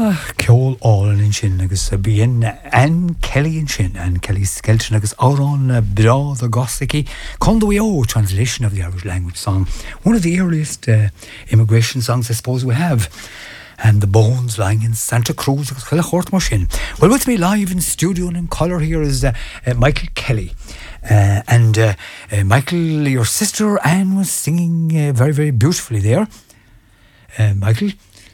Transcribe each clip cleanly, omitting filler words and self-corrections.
Ceol All in sin agus bíon Anne Kelly in sin, Anne Kelly Skelton agus Auron Bra the Gossiki, Condoio translation of the Irish language song, one of the earliest immigration songs I suppose we have. And the bones lying in Santa Cruz. Well, with me live in studio and in colour here is Michael Kelly. And Michael, your sister Anne was singing very, very beautifully there. Michael?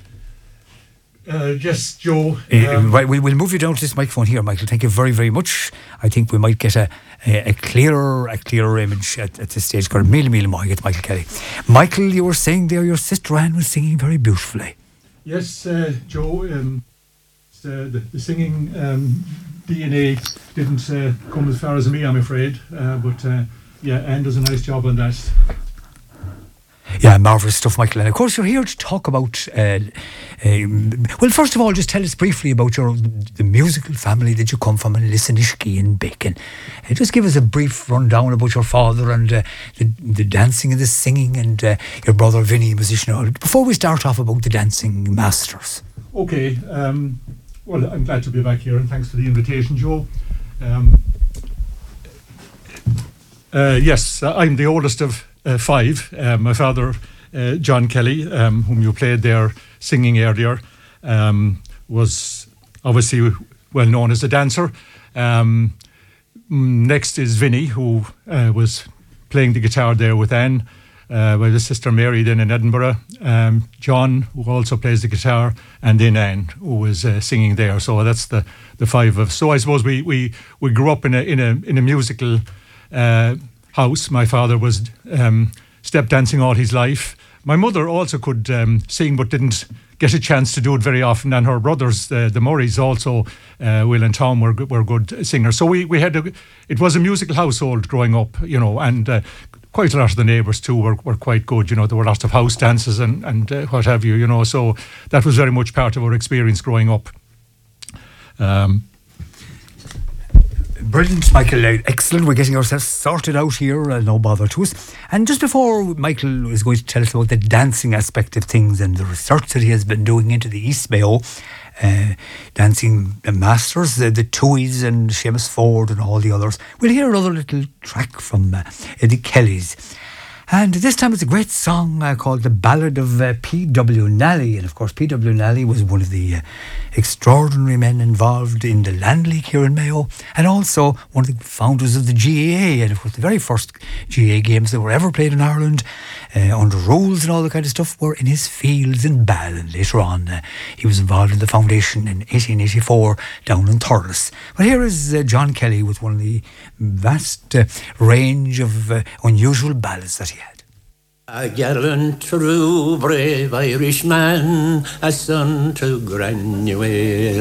Yes, Joe. Right, we'll move you down to this microphone here, Michael. Thank you very, very much. I think we might get a clearer image at this stage. Get Michael Kelly. Michael, you were saying there your sister Anne was singing very beautifully. Yes, Joe. The singing DNA didn't come as far as me, I'm afraid. But Anne does a nice job on that. Yeah, marvellous stuff, Michael. And of course, you're here to talk about. Well, first of all, just tell us briefly about the musical family that you come from in Lissanishki in Bacon. Just give us a brief rundown about your father and the dancing and the singing, and your brother Vinny, musician. Before we start off about the dancing masters. Okay. Well, I'm glad to be back here, and thanks for the invitation, Joe. Yes, I'm the oldest of five. My father, John Kelly, whom you played there singing earlier, was obviously well known as a dancer. Next is Vinny, who was playing the guitar there with Anne, with his sister Mary then in Edinburgh. John, who also plays the guitar, and then Anne, who was singing there. So that's the five of us. So I suppose we grew up in a musical house. My father was step dancing all his life. My mother also could sing, but didn't get a chance to do it very often. And her brothers, the Murrays, also Will and Tom, were good singers. So we had it was a musical household growing up, and quite a lot of the neighbours too were quite good. There were lots of house dances and what have you. So that was very much part of our experience growing up. Brilliant, Michael. Excellent. We're getting ourselves sorted out here. No bother to us. And just before Michael is going to tell us about the dancing aspect of things and the research that he has been doing into the East Mayo dancing masters, the Tuohys and Seamus Ford and all the others, we'll hear another little track from the Kellys. And this time it's a great song called The Ballad of P.W. Nally. And of course, P.W. Nally was one of the extraordinary men involved in the Land League here in Mayo, and also one of the founders of the GAA. And of course, the very first GAA games that were ever played in Ireland, under rules and all that kind of stuff, were in his fields in Ball. And later on, he was involved in the foundation in 1884 down in Thurles. But here is John Kelly with one of the vast range of unusual ballads that he had. A gallant, true, brave Irishman, a son to Granuaile.